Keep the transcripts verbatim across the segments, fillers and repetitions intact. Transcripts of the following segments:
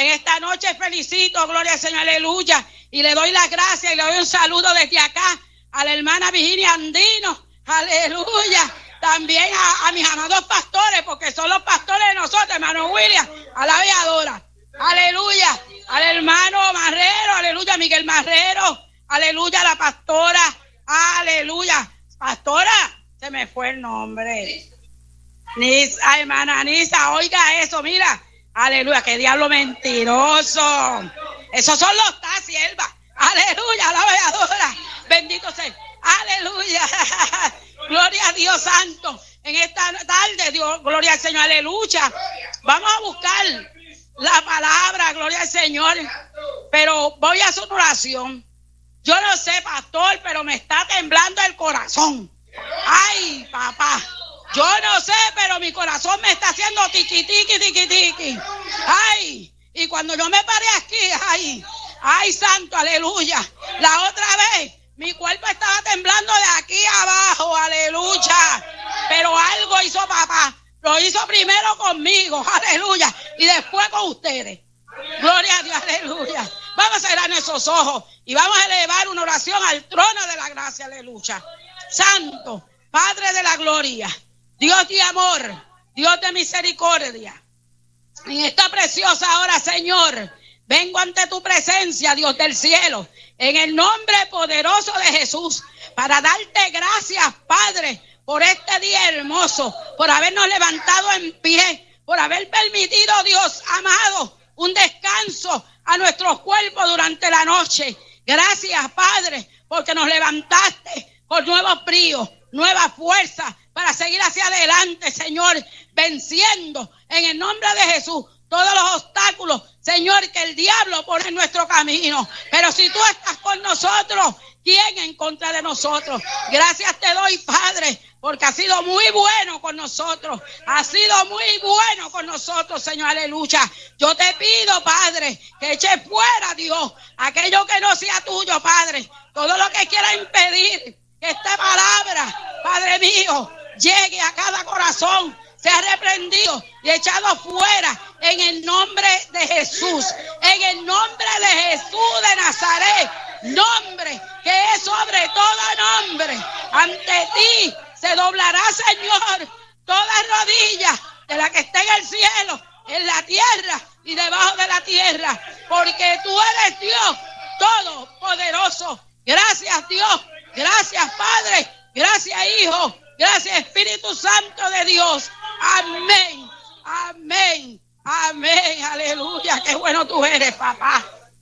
En esta noche felicito, gloria al Señor, aleluya. Y le doy las gracias y le doy un saludo desde acá a la hermana Virginia Andino, aleluya. También a, a mis amados pastores, porque son los pastores de nosotros, hermano William, a la veadora, aleluya. Al hermano Marrero, aleluya, Miguel Marrero, aleluya, la pastora, aleluya. Pastora, se me fue el nombre. Nisa, hermana Nisa, oiga eso, mira. Aleluya, qué diablo mentiroso. Esos son los tasiervas. Aleluya, la veadora. Bendito sea. Aleluya. Gloria a Dios santo. En esta tarde, Dios, gloria al Señor, aleluya. Vamos a buscar la palabra, gloria al Señor. Pero voy a hacer una oración. Yo no sé, pastor, pero me está temblando el corazón. Ay, papá. Yo no sé, pero mi corazón me está haciendo tiqui, tiqui, tiqui, tiqui. Ay, y cuando yo me paré aquí, ay, ay, santo, aleluya. La otra vez, mi cuerpo estaba temblando de aquí abajo, aleluya. Pero algo hizo papá. Lo hizo primero conmigo, aleluya. Y después con ustedes. Gloria a Dios, aleluya. Vamos a cerrar nuestros ojos y vamos a elevar una oración al trono de la gracia, aleluya. Santo, Padre de la gloria, Dios de amor, Dios de misericordia. En esta preciosa hora, Señor, vengo ante tu presencia, Dios del cielo, en el nombre poderoso de Jesús, para darte gracias, Padre, por este día hermoso, por habernos levantado en pie, por haber permitido, Dios amado, un descanso a nuestros cuerpos durante la noche. Gracias, Padre, porque nos levantaste con nuevos bríos, nueva fuerza para seguir hacia adelante, Señor, venciendo en el nombre de Jesús todos los obstáculos, Señor, que el diablo pone en nuestro camino. Pero si tú estás con nosotros, ¿quién en contra de nosotros? Gracias te doy, Padre, porque ha sido muy bueno con nosotros. Ha sido muy bueno con nosotros, Señor, aleluya. Yo te pido, Padre, que eche fuera, Dios, aquello que no sea tuyo, Padre. Todo lo que quiera impedir que esta palabra, Padre mío, llegue a cada corazón, sea reprendido y echado fuera en el nombre de Jesús. En el nombre de Jesús de Nazaret, nombre que es sobre todo nombre. Ante ti se doblará, Señor, toda rodilla de la que esté en el cielo, en la tierra y debajo de la tierra, porque tú eres Dios todopoderoso. Gracias, Dios. Gracias, Padre. Gracias, Hijo. Gracias, Espíritu Santo de Dios. Amén. Amén. Amén. Aleluya. Qué bueno tú eres, papá.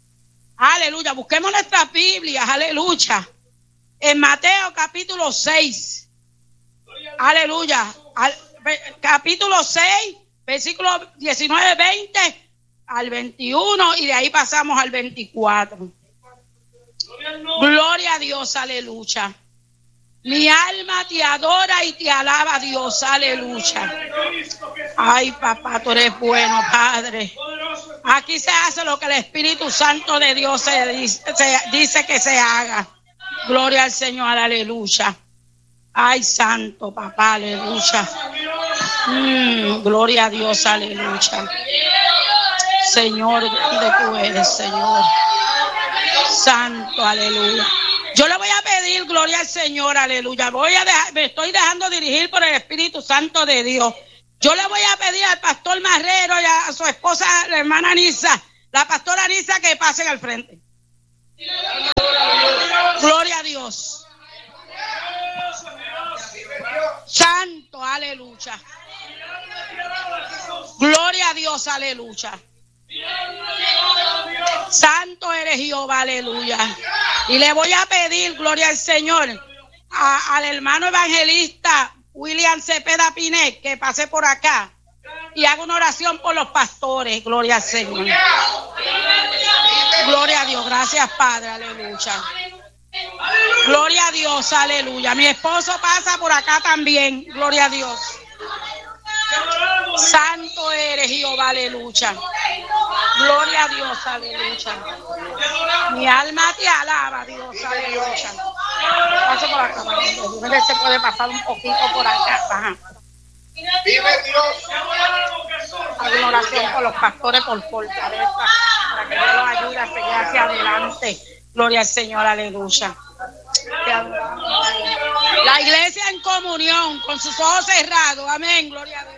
Aleluya. Busquemos nuestras Biblias. Aleluya. En Mateo capítulo seis. Aleluya. Al, capítulo seis, versículos diecinueve, veinte al veintiuno y de ahí pasamos al veinticuatro. Gloria a Dios, aleluya. Mi alma te adora y te alaba, Dios, aleluya. Ay, papá, tú eres bueno, Padre. Aquí se hace lo que el Espíritu Santo de Dios se dice, se dice que se haga. Gloria al Señor, aleluya. Ay, santo, papá, aleluya. Mm, gloria a Dios, aleluya. Señor, ¿dónde tú eres, Señor? Santo, aleluya. Yo le voy a pedir, gloria al Señor, aleluya. Voy a dejar, me estoy dejando dirigir por el Espíritu Santo de Dios. Yo le voy a pedir al pastor Marrero y a su esposa, la hermana Nisa, la pastora Nisa, que pasen al frente. Gloria a Dios. Santo, aleluya. Gloria a Dios, aleluya. Santo eres Jehová, aleluya. Y le voy a pedir, gloria al Señor, a, al hermano evangelista William Cepeda Pinet, que pase por acá y haga una oración por los pastores. Gloria al Señor. Gloria a Dios. Gracias, Padre, aleluya. Gloria a Dios, aleluya. Mi esposo pasa por acá también. Gloria a Dios. Santo eres Jehová, aleluya. Gloria a Dios, aleluya. Mi alma te alaba, Dios, aleluya. Pase por acá, a ver si puede pasar un poquito por acá. Ajá. Vive Dios. Hago una oración por los pastores por fortaleza, para que Dios los ayude a seguir hacia adelante. Gloria al Señor, aleluya. La iglesia en comunión, con sus ojos cerrados. Amén, gloria a Dios.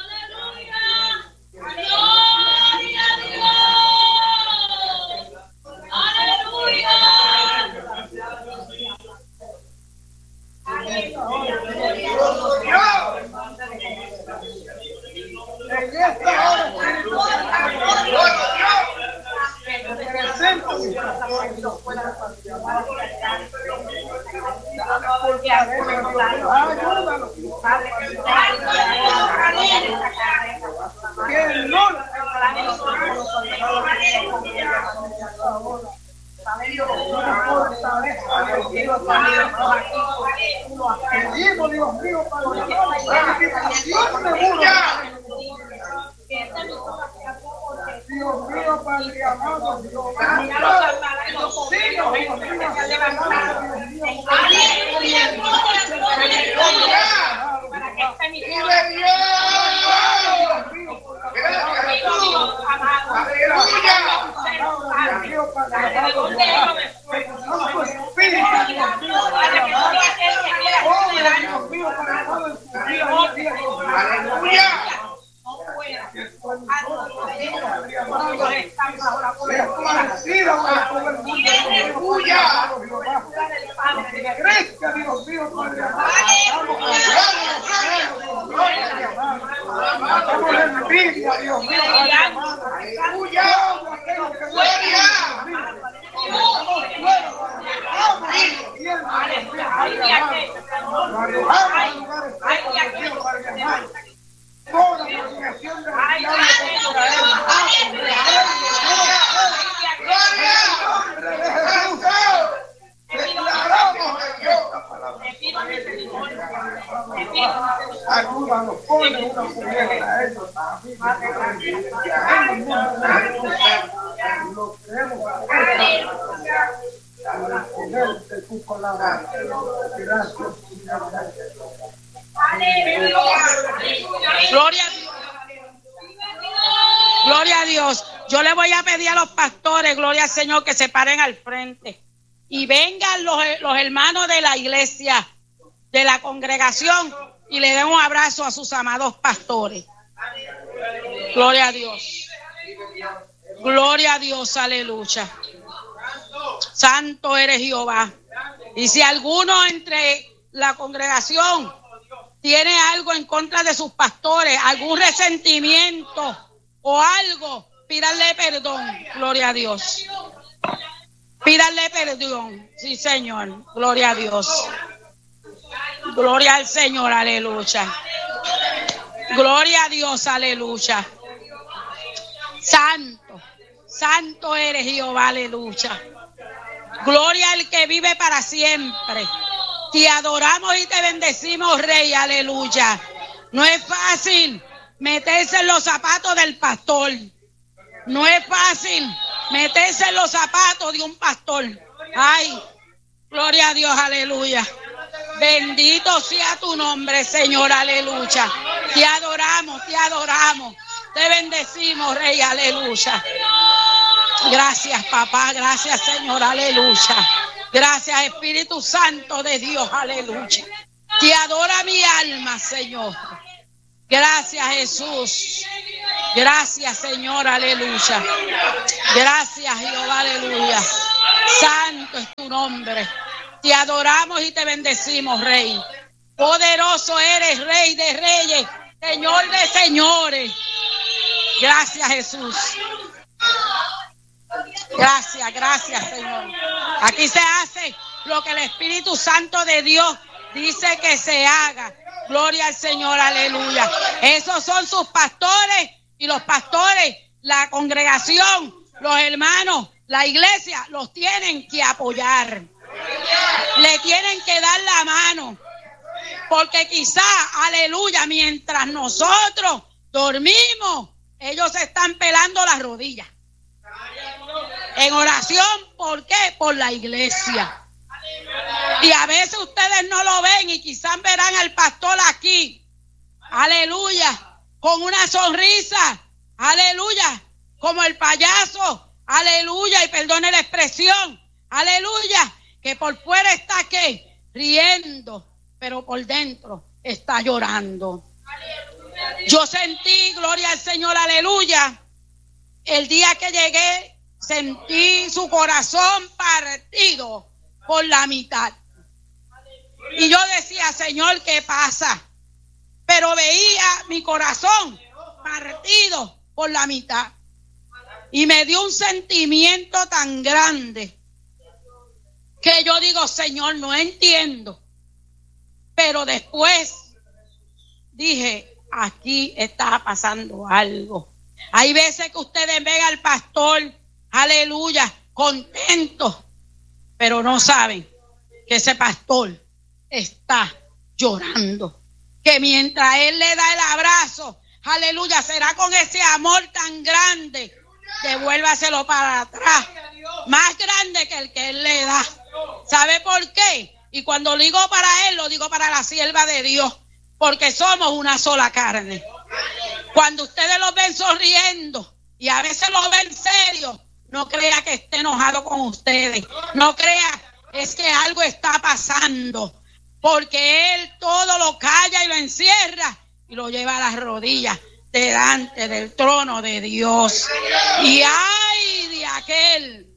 Dios mío, Padre amado, Dios ayúdanos, ponle una mujer a ellos. Lo queremos para poder de tu palabra. Gracias. Gloria a Dios. Gloria a Dios. Yo le voy a pedir a los pastores, gloria al Señor, que se paren al frente y vengan los, los hermanos de la iglesia, de la congregación, y le den un abrazo a sus amados pastores. Gloria a Dios. Gloria a Dios, aleluya. Santo eres Jehová. Y si alguno entre la congregación tiene algo en contra de sus pastores, algún resentimiento o algo, pídanle perdón. Gloria a Dios. Pídanle perdón. Sí, Señor. Gloria a Dios. Gloria al Señor, aleluya. Gloria a Dios, aleluya. Santo, santo eres Jehová, aleluya. Gloria al que vive para siempre. Te adoramos y te bendecimos, Rey, aleluya. No es fácil meterse en los zapatos del pastor. No es fácil meterse en los zapatos de un pastor. Ay, gloria a Dios, aleluya. Bendito sea tu nombre, Señor, aleluya. Te adoramos, te adoramos. Te bendecimos, Rey, aleluya. Gracias, papá, gracias, Señor, aleluya. Gracias, Espíritu Santo de Dios, aleluya. Te adora mi alma, Señor. Gracias, Jesús. Gracias, Señor, aleluya. Gracias, Jehová, aleluya. Santo es tu nombre. Te adoramos y te bendecimos, Rey. Poderoso eres, Rey de reyes, Señor de señores. Gracias, Jesús. Gracias, gracias, Señor. Aquí se hace lo que el Espíritu Santo de Dios dice que se haga. Gloria al Señor, aleluya. Esos son sus pastores y los pastores, la congregación, los hermanos, la iglesia, los tienen que apoyar. Le tienen que dar la mano. Porque quizá, aleluya, mientras nosotros dormimos, ellos se están pelando las rodillas. En oración, ¿por qué? Por la iglesia. Y a veces ustedes no lo ven y quizás verán al pastor aquí, aleluya, con una sonrisa, aleluya, como el payaso, aleluya, y perdone la expresión, aleluya, que por fuera está ¿qué? Riendo, pero por dentro está llorando. Yo sentí, gloria al Señor, aleluya, el día que llegué, sentí su corazón partido por la mitad. Y yo decía, Señor, ¿qué pasa? Pero veía mi corazón partido por la mitad. Y me dio un sentimiento tan grande que yo digo, Señor, no entiendo. Pero después dije, aquí está pasando algo. Hay veces que ustedes ven al pastor, aleluya, contento, pero no saben que ese pastor está llorando. Que mientras él le da el abrazo, aleluya, será con ese amor tan grande, devuélvaselo para atrás, más grande que el que él le da. ¿Sabe por qué? Y cuando lo digo para él, lo digo para la sierva de Dios, porque somos una sola carne. Cuando ustedes los ven sonriendo y a veces los ven serios, no crea que esté enojado con ustedes, no crea, es que algo está pasando. Porque Él todo lo calla y lo encierra y lo lleva a las rodillas delante del trono de Dios. Y ay de aquel,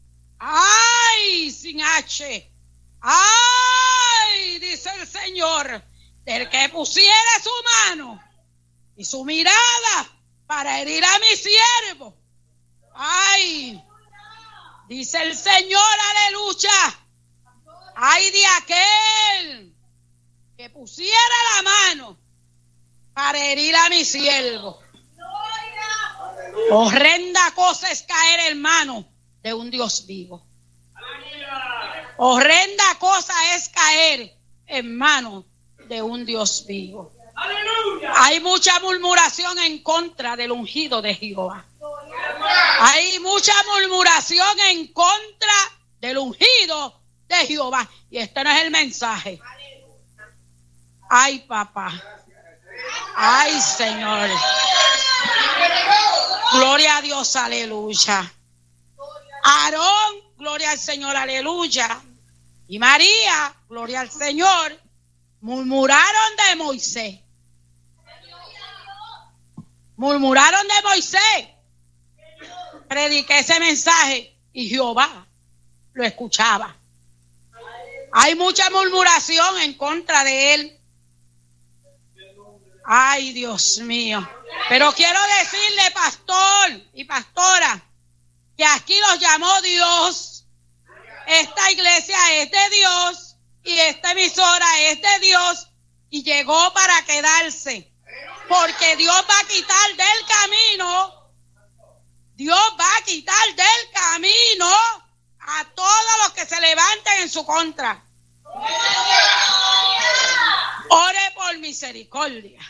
ay sin H, ay, dice el Señor, del que pusiera su mano y su mirada para herir a mi siervo. Ay, dice el Señor, aleluya. Ay de aquel que pusiera la mano para herir a mi siervo. Horrenda cosa es caer en mano de un Dios vivo. Horrenda cosa es caer en mano de un Dios vivo. Hay mucha murmuración en contra del ungido de Jehová. Hay mucha murmuración en contra del ungido de Jehová. Y este no es el mensaje. Ay, papá. Ay, Señor. Gloria a Dios, aleluya. Aarón, gloria al Señor, aleluya. Y María, gloria al Señor, murmuraron de Moisés. Murmuraron de Moisés. Prediqué ese mensaje y Jehová lo escuchaba. Hay mucha murmuración en contra de él. Ay, Dios mío. Pero quiero decirle, pastor y pastora, que aquí los llamó Dios. Esta iglesia es de Dios y esta emisora es de Dios y llegó para quedarse. Porque Dios va a quitar del camino, Dios va a quitar del camino a todos los que se levanten en su contra. Ore por misericordia.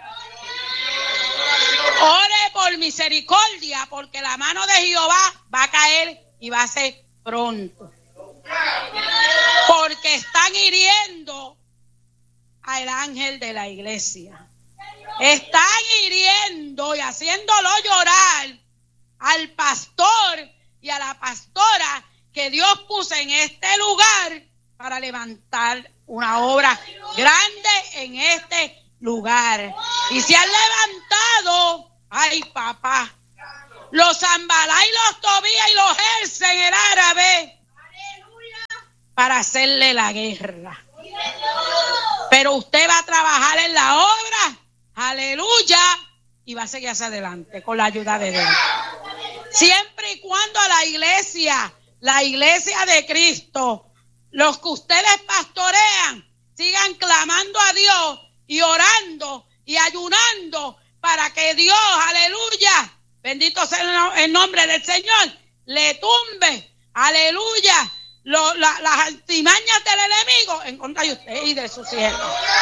Ore por misericordia, porque la mano de Jehová va a caer y va a ser pronto. Porque están hiriendo al ángel de la iglesia. Están hiriendo y haciéndolo llorar al pastor y a la pastora que Dios puso en este lugar para levantar una obra grande en este lugar. Y se han levantado, ay papá, los Zambalá y los Tobías y los Gersen, el árabe, para hacerle la guerra. Pero usted va a trabajar en la obra, aleluya, y va a seguir hacia adelante con la ayuda de Dios. Siempre y cuando a la iglesia, la iglesia de Cristo, los que ustedes pastorean, sigan clamando a Dios y orando y ayunando para que Dios, aleluya, bendito sea el nombre del Señor, le tumbe, aleluya, lo, la, las artimañas del enemigo en contra de usted y de sus siervos.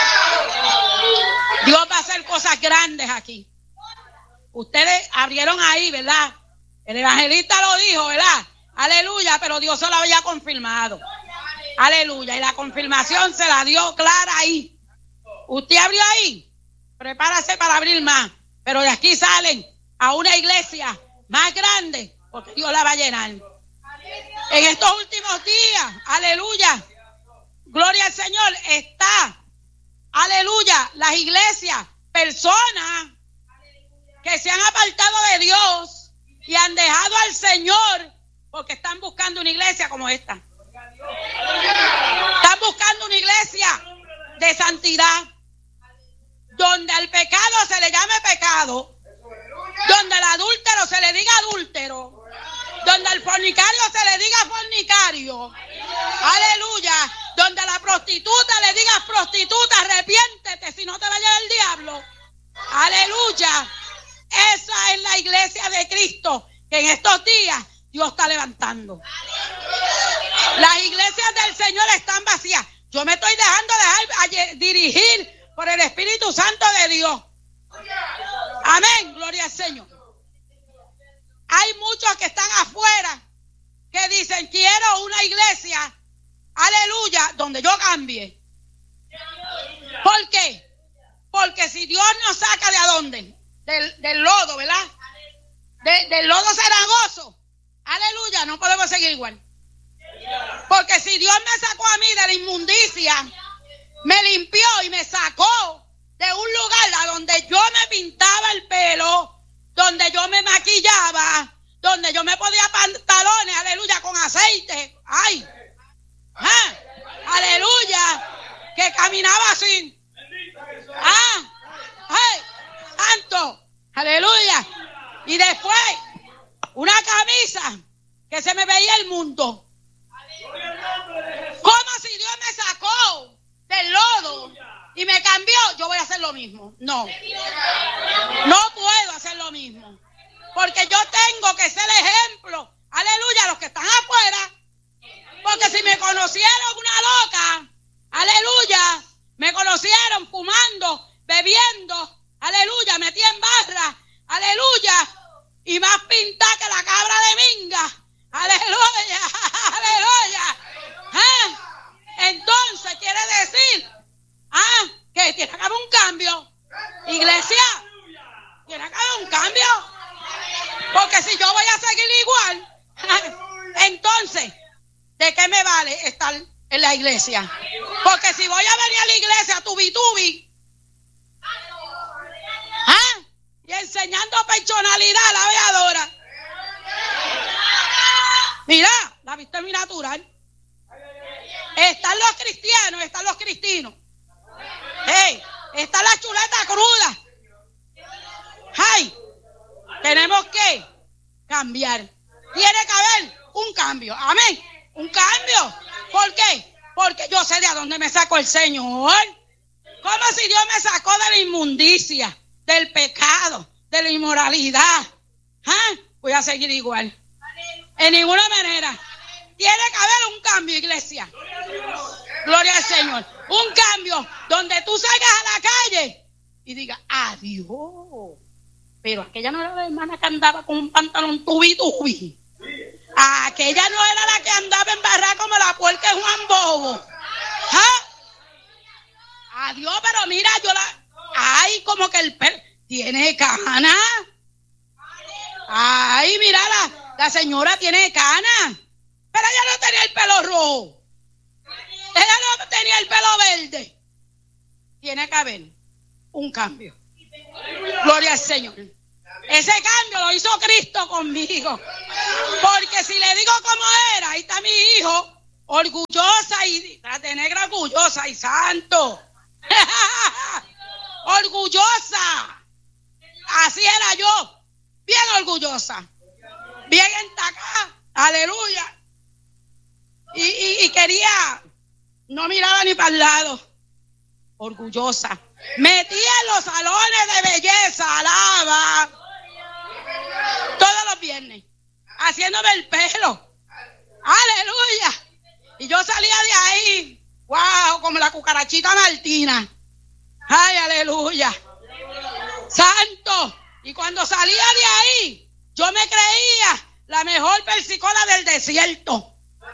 Dios va a hacer cosas grandes aquí. Ustedes abrieron ahí, ¿verdad? El evangelista lo dijo, ¿verdad? Aleluya, pero Dios se lo había confirmado. Aleluya, y la confirmación se la dio clara ahí. Usted abrió ahí, prepárase para abrir más, pero de aquí salen a una iglesia más grande, porque Dios la va a llenar. En estos últimos días, aleluya, gloria al Señor, está, aleluya, las iglesias, personas que se han apartado de Dios y han dejado al Señor porque están buscando una iglesia como esta. Están buscando una iglesia de santidad, donde al pecado se le llame pecado, donde al adúltero se le diga adúltero, donde al fornicario se le diga fornicario, aleluya, donde a la prostituta le digas prostituta, arrepiéntete si no te vaya el diablo, aleluya. Esa es la iglesia de Cristo que en estos días Dios está levantando. Las iglesias del Señor están vacías. Yo me estoy dejando dejar dirigir por el Espíritu Santo de Dios. Amén, gloria al Señor. Hay muchos que están afuera que dicen, quiero una iglesia, aleluya, donde yo cambie. ¿Por qué? Porque si Dios nos saca de adónde, del, del lodo, ¿verdad? De, del lodo cenagoso, aleluya, no podemos seguir igual. Porque si Dios me sacó a mí de la inmundicia, me limpió y me sacó de un lugar a donde yo me pintaba el pelo, donde yo me maquillaba, donde yo me ponía pantalones, aleluya, con aceite, ay, ah, aleluya, que caminaba así, ah, ay, santo, aleluya, y después una camisa que se me veía el mundo. Como si Dios me sacó del lodo y me cambió, yo voy a hacer lo mismo. No, no puedo hacer lo mismo, porque yo tengo que ser ejemplo, aleluya, a los que están afuera, porque si me conocieron una loca, aleluya, me conocieron fumando, bebiendo, aleluya, metí en barra, aleluya, y más pintada que la cabra de minga, aleluya, aleluya, ¿ah? Entonces quiere decir, ah, que tiene que haber un cambio, iglesia, tiene que haber un cambio, porque si yo voy a seguir igual, entonces, ¿de qué me vale estar en la iglesia? Porque si voy a venir a la iglesia tubi tubi, ¿ah? Y enseñando personalidad a la veadora, mira, la vista es mi natural. Están los cristianos, están los cristinos. Hey, está la chuleta cruda. Ay, tenemos que cambiar. Tiene que haber un cambio. Amén. Un cambio. ¿Por qué? Porque yo sé de a dónde me sacó el Señor. Como si Dios me sacó de la inmundicia, del pecado, de la inmoralidad. ¿Ah? Voy a seguir igual. En ninguna manera. Tiene que haber un cambio, iglesia. Gloria al Señor. Un cambio donde tú salgas a la calle y digas, adiós. Pero aquella no era la hermana que andaba con un pantalón tubi tubi. Aquella no era la que andaba en barra como la puerca de Juan Bobo. ¿Ah? Adiós, pero mira, yo la... Ay, como que el pelo... ¿Tiene cana? Ay, mira, la, la señora tiene cana. Pero ella no tenía el pelo rojo. Ella no tenía el pelo verde. Tiene que haber un cambio. Gloria al Señor. Ese cambio lo hizo Cristo conmigo. Porque si le digo cómo era, ahí está mi hijo, orgullosa y de negra orgullosa y santo. Orgullosa. Así era yo. Bien orgullosa. Bien entacada. Aleluya. Y, y, y quería, no miraba ni para el lado. Orgullosa. Metía en los salones de belleza, alaba. Todos los viernes. Haciéndome el pelo. Aleluya. Y yo salía de ahí. Wow, como la cucarachita Martina. Ay, aleluya. Santo. Y cuando salía de ahí, yo me creía la mejor persicola del desierto.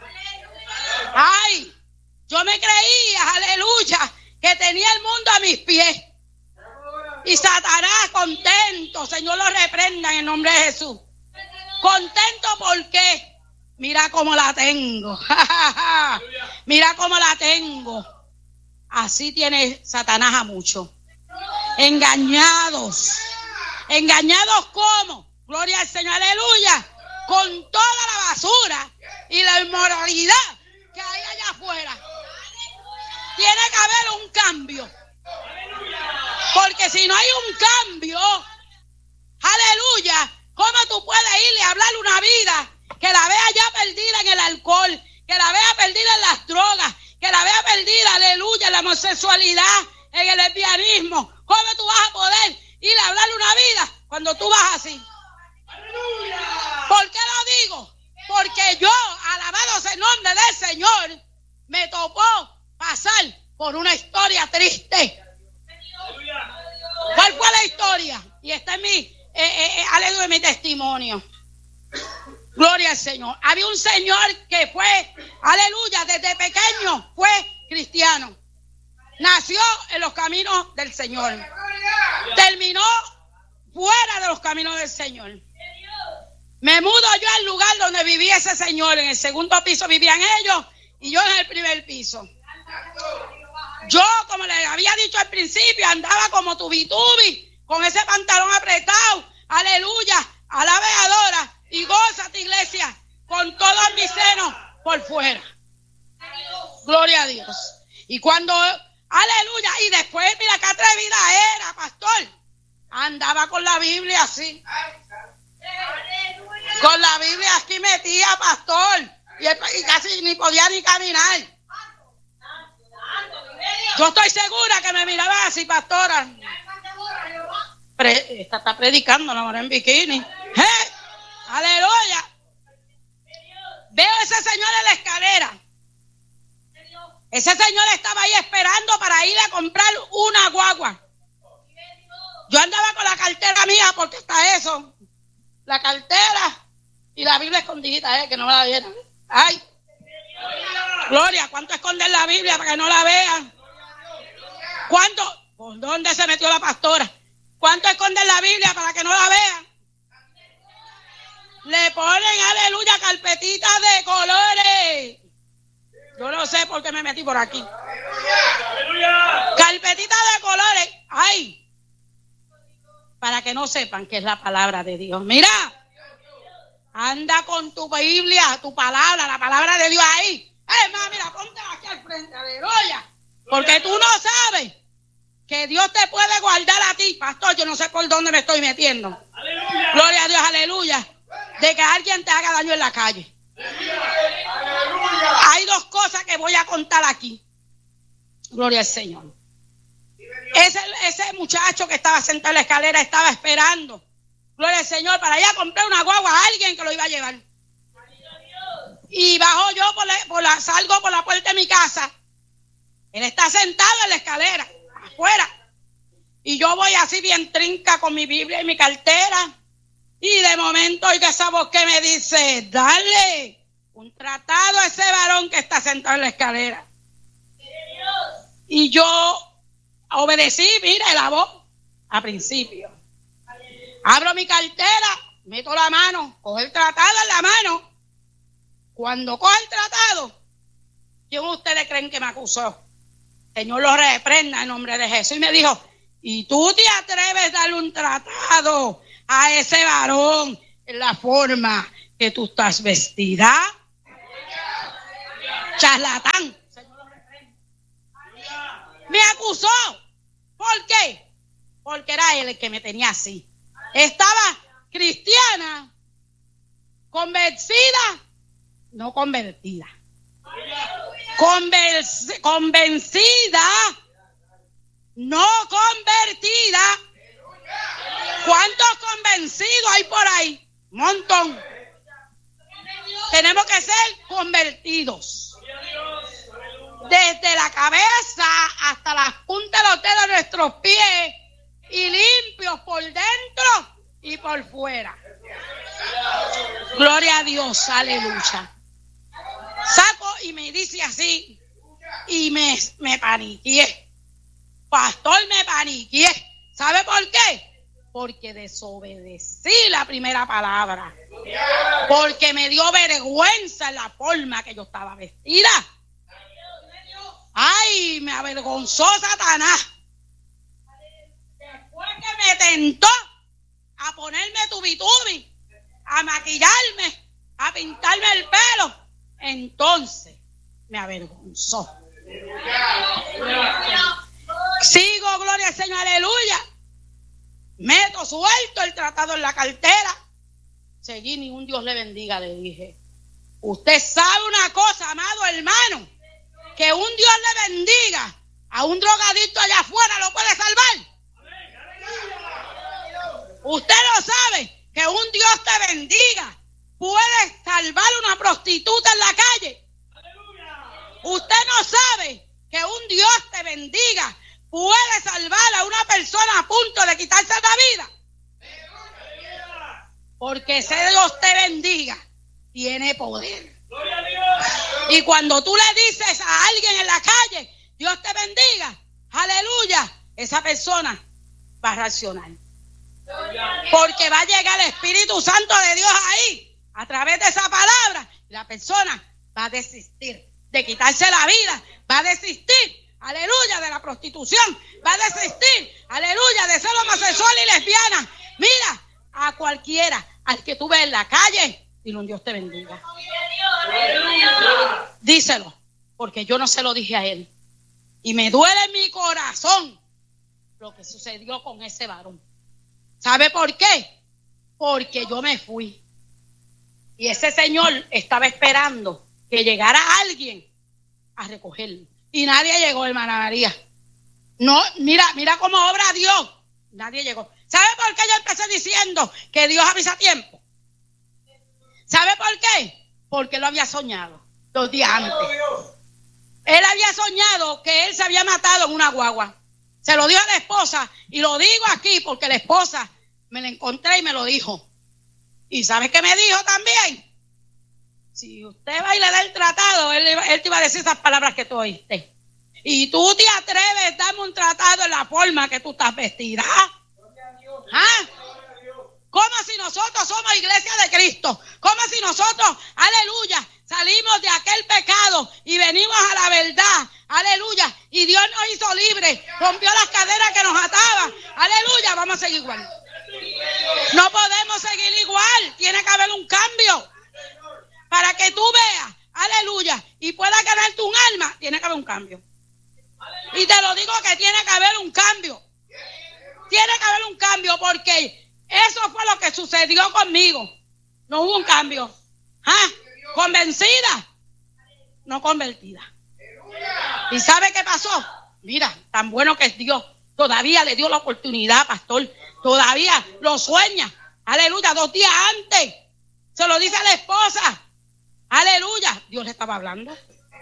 Ay, yo me creía, aleluya, que tenía el mundo a mis pies. Y Satanás contento, Señor lo reprenda en el nombre de Jesús. Contento porque mira cómo la tengo. Mira cómo la tengo. Así tiene Satanás a muchos. Engañados. ¿Engañados cómo? Gloria al Señor, aleluya. Con toda la basura y la inmoralidad que hay allá afuera. Tiene que haber un cambio. Porque si no hay un cambio, aleluya, ¿cómo tú puedes irle a hablar una vida que la vea ya perdida en el alcohol, que la vea perdida en las drogas, que la vea perdida, aleluya, en la homosexualidad, en el lesbianismo? ¿Cómo tú vas a poder irle a hablar una vida cuando tú vas así? ¿Por qué lo digo? Porque yo, alabado sea el nombre del Señor, me tocó pasar por una historia triste. ¿Cuál fue la historia? Y este es mi, eh, eh, aleluya, mi testimonio. Gloria al Señor. Había un señor que fue, aleluya, desde pequeño fue cristiano. Nació en los caminos del Señor. Terminó fuera de los caminos del Señor. Me mudo yo al lugar donde vivía ese señor. En el segundo piso vivían ellos y yo en el primer piso. Yo, como les había dicho al principio, andaba como tubitubi, con ese pantalón apretado. Aleluya, alabe, adora y gózate, iglesia, con todos mis senos por fuera. Gloria a Dios. Y cuando, aleluya, y después, mira qué atrevida era, pastor. Andaba con la Biblia así. Con la Biblia aquí metía, pastor. Y, y casi ni podía ni caminar. Yo estoy segura que me miraba así, pastora. Pre, esta está predicando, la mujer en bikini. ¡Eh! ¡Aleluya! Veo a ese señor en la escalera. Ese señor estaba ahí esperando para ir a comprar una guagua. Yo andaba con la cartera mía, porque está eso. La cartera y la Biblia escondidita, eh, que no me la vieran. ¡Ay! Gloria, ¿cuánto esconder la Biblia para que no la vean? ¿Cuánto? ¿Por dónde se metió la pastora? ¿Cuánto esconden la Biblia para que no la vean? Le ponen, aleluya, carpetitas de colores. Yo no sé por qué me metí por aquí. Carpetitas de colores. ¡Ay! Para que no sepan que es la palabra de Dios. Mira, anda con tu Biblia, tu palabra, la palabra de Dios ahí. Es más, mira, ponte aquí al frente, aleluya. Porque tú no sabes que Dios te puede guardar a ti, pastor. Yo no sé por dónde me estoy metiendo. Aleluya. Gloria a Dios, aleluya. De que alguien te haga daño en la calle. Aleluya. Hay dos cosas que voy a contar aquí. Gloria al Señor. Ese, ese muchacho que estaba sentado en la escalera estaba esperando, gloria al Señor, para ir a comprar una guagua a alguien que lo iba a llevar. Y bajo yo, por la, por la, salgo por la puerta de mi casa. Él está sentado en la escalera, afuera. Y yo voy así bien trinca con mi Biblia y mi cartera. Y de momento oigo esa voz que me dice, dale un tratado a ese varón que está sentado en la escalera. Y yo obedecí, mira la voz, a principio. Abro mi cartera, meto la mano, cojo el tratado en la mano. Cuando cojo el tratado, ¿quién ustedes creen que me acusó? Señor lo reprenda en nombre de Jesús. Y me dijo, ¿y tú te atreves a darle un tratado a ese varón en la forma que tú estás vestida? Charlatán. Señor lo reprenda. Me acusó. ¿Por qué? Porque era él el que me tenía así. Estaba cristiana, convencida, no convertida. Convenc- convencida, no convertida. ¿Cuántos convencidos hay por ahí? Un montón. Tenemos que ser convertidos. Desde la cabeza hasta las puntas de los dedos de nuestros pies y limpios por dentro y por fuera. Gloria a Dios, aleluya. Saco y me dice así y me, me paniqué. Pastor, me paniqué. ¿Sabe por qué? Porque desobedecí la primera palabra. Porque me dio vergüenza en la forma que yo estaba vestida. Ay, me avergonzó Satanás. Después que me tentó a ponerme tubi-tubi, a maquillarme, a pintarme el pelo, entonces me avergonzó. Sigo, gloria al Señor, aleluya. Meto suelto el tratado en la cartera. Seguí, ni un Dios le bendiga, le dije. Usted sabe una cosa, amado hermano, que un Dios le bendiga a un drogadicto allá afuera lo puede salvar. Usted no sabe que un Dios te bendiga puede salvar a una prostituta en la calle. Usted no sabe que un Dios te bendiga puede salvar a una persona a punto de quitarse la vida. Porque ese Dios te bendiga tiene poder. Y cuando tú le dices a alguien en la calle, Dios te bendiga, aleluya, esa persona va a reaccionar. Porque va a llegar el Espíritu Santo de Dios ahí, a través de esa palabra, y la persona va a desistir de quitarse la vida, va a desistir, aleluya, de la prostitución, va a desistir, aleluya, de ser homosexual y lesbiana. Mira, a cualquiera, al que tú ves en la calle, dile un Dios te bendiga. Díselo, porque yo no se lo dije a él. Y me duele en mi corazón lo que sucedió con ese varón. ¿Sabe por qué? Porque yo me fui. Y ese señor estaba esperando que llegara alguien a recogerlo. Y nadie llegó, hermana María. No, mira, mira cómo obra Dios. Nadie llegó. ¿Sabe por qué yo empecé diciendo que Dios avisa a tiempo? ¿Sabe por qué? Porque lo había soñado dos días antes. Él había soñado que él se había matado en una guagua. Se lo dijo a la esposa, y lo digo aquí porque la esposa me la encontré y me lo dijo. ¿Y sabes qué me dijo también? Si usted va y le da el tratado, él, él te iba a decir esas palabras que tú oíste. Y tú te atreves a darme un tratado en la forma que tú estás vestida. ¿Ah? Como si nosotros somos iglesia de Cristo. Como si nosotros, aleluya, salimos de aquel pecado y venimos a la verdad. Aleluya. Y Dios nos hizo libres. Rompió las cadenas que nos ataban. Aleluya. Vamos a seguir igual. No podemos seguir igual. Tiene que haber un cambio. Para que tú veas, aleluya, y puedas ganarte un alma, tiene que haber un cambio. Y te lo digo que tiene que haber un cambio. Tiene que haber un cambio porque eso fue lo que sucedió conmigo. No hubo un cambio. ¿Ah? Convencida, no convertida. ¿Y sabe qué pasó? Mira, tan bueno que es Dios. Todavía le dio la oportunidad, pastor. Todavía lo sueña. Aleluya, dos días antes. Se lo dice a la esposa. Aleluya, Dios le estaba hablando.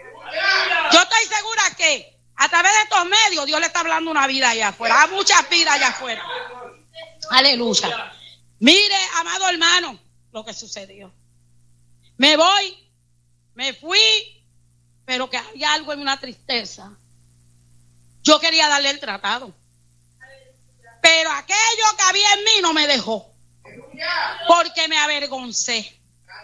Yo estoy segura que a través de estos medios Dios le está hablando una vida allá afuera. Hay muchas vidas allá afuera. Aleluya. Mire, amado hermano, lo que sucedió. Me voy, me fui, pero que había algo en una tristeza. Yo quería darle el tratado, pero aquello que había en mí no me dejó, porque me avergoncé.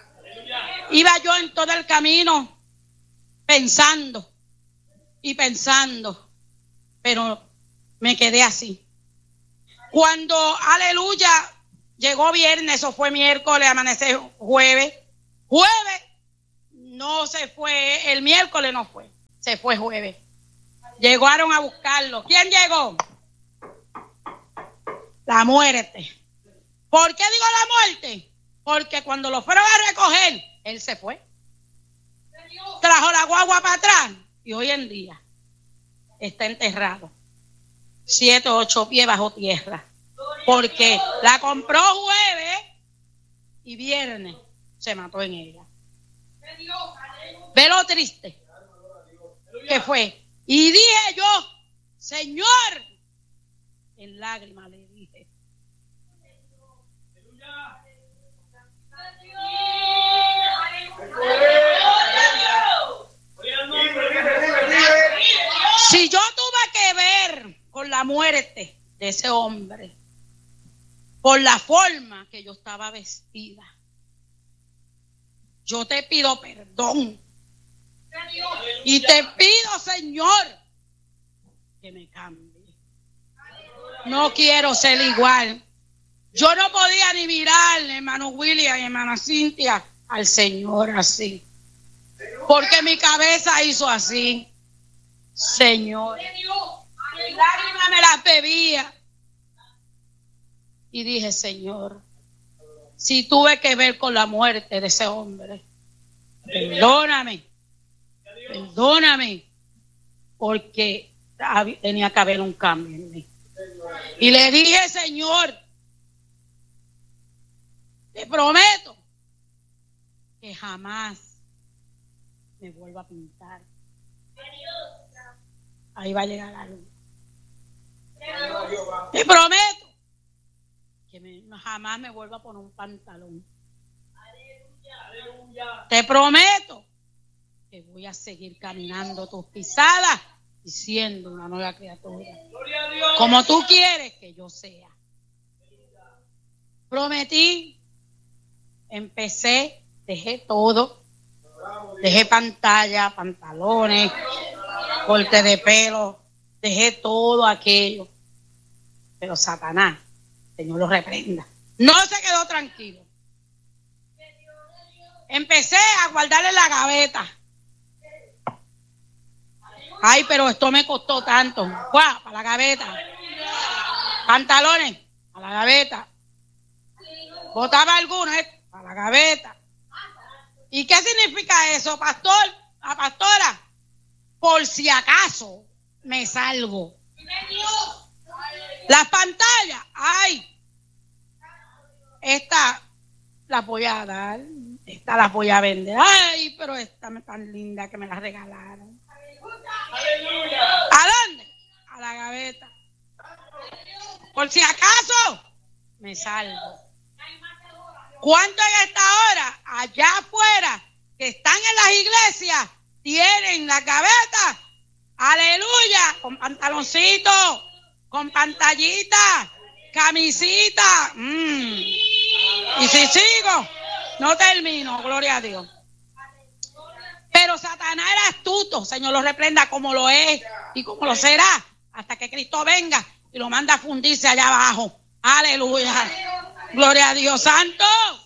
Iba yo en todo el camino pensando y pensando, pero me quedé así. Cuando, aleluya, llegó viernes o fue miércoles, amanecer jueves. Jueves no se fue, el miércoles no fue, se fue jueves. Llegaron a buscarlo. ¿Quién llegó? La muerte. ¿Por qué digo la muerte? Porque cuando lo fueron a recoger, él se fue. Trajo la guagua para atrás y hoy en día está enterrado. Siete o ocho pies bajo tierra. Porque la compró jueves y viernes se mató en ella. Ve lo triste que fue. Y dije yo, Señor, en lágrimas le dije. Si yo tuve que ver con la muerte de de ese hombre por la forma que yo estaba vestida. Yo te pido perdón. Y te pido, Señor, que me cambie. No quiero ser igual. Yo no podía ni mirar, hermano William y hermana Cintia, al Señor así. Porque mi cabeza hizo así. Señor. Mis lágrimas me las bebía. Y dije, Señor, si tuve que ver con la muerte de ese hombre, perdóname. Perdóname. Porque tenía que haber un cambio en mí. Y le dije, Señor, te prometo que jamás me vuelva a pintar. Ahí va a llegar la luz. Te prometo que me, jamás me vuelva a poner un pantalón. Te prometo que voy a seguir caminando tus pisadas y siendo una nueva criatura. Como tú quieres que yo sea. Prometí, empecé, dejé todo. Dejé pantalla, pantalones, corte de pelo, dejé todo aquello. Pero Satanás, Señor lo reprenda, no se quedó tranquilo. Empecé a guardarle la gaveta. Ay, pero esto me costó tanto. ¡Guau! Para la gaveta. Pantalones, para la gaveta. Botaba algunos, eh, para la gaveta. ¿Y qué significa eso, pastor? A pastora, por si acaso me salgo. Las pantallas, ay, esta la voy a dar, esta la voy a vender. Ay, pero esta es tan linda que me la regalaron. ¿A dónde? A la gaveta. Por si acaso me salgo. ¿Cuánto en esta hora, allá afuera, que están en las iglesias, tienen la gaveta? Aleluya, con pantaloncito, con pantallita, camisita. Mm. Y si sigo, no termino, gloria a Dios. Pero Satanás era astuto, Señor lo reprenda, como lo es y como lo será, hasta que Cristo venga y lo manda a fundirse allá abajo. Aleluya. Gloria a Dios santo.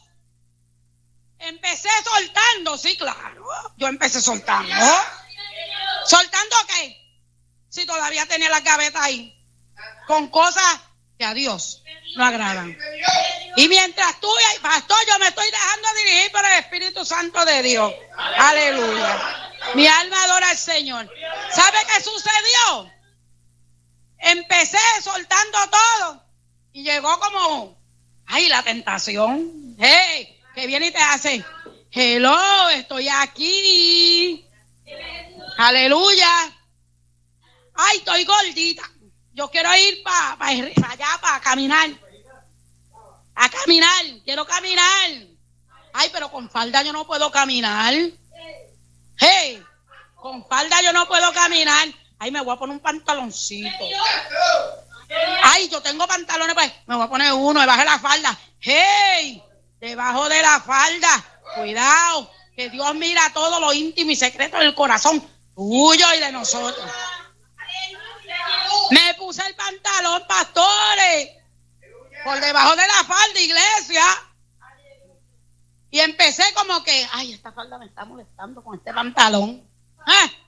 Empecé soltando, sí, claro. Yo empecé soltando. ¿Soltando qué? Si todavía tenía las gavetas ahí. Con cosas que a Dios no agradan. Y mientras tú, pastor, yo me estoy dejando dirigir por el Espíritu Santo de Dios. Aleluya. Mi alma adora al Señor. ¿Sabe qué sucedió? Empecé soltando todo. Y llegó como... ay, la tentación. Hey, que viene y te hace, hello, estoy aquí. Aleluya. Ay, estoy gordita. Yo quiero ir para pa, pa allá, para caminar. A caminar, quiero caminar. Ay, pero con falda yo no puedo caminar. Hey, con falda yo no puedo caminar. Ay, me voy a poner un pantaloncito. Ay, yo tengo pantalones, pues me voy a poner uno debajo de la falda. ¡Hey! Debajo de la falda. Cuidado, que Dios mira todo lo íntimo y secreto del corazón tuyo y de nosotros. Me puse el pantalón, pastores, por debajo de la falda, iglesia. Y empecé como que, ay, esta falda me está molestando con este pantalón. ¿Eh?